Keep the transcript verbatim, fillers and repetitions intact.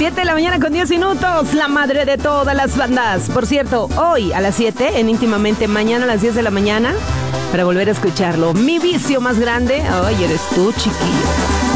siete de la mañana con diez minutos, la madre de todas las bandas. Por cierto, hoy a las siete en Íntimamente, mañana a las diez de la mañana, para volver a escucharlo. Mi vicio más grande, ay, eres tú, chiquillo.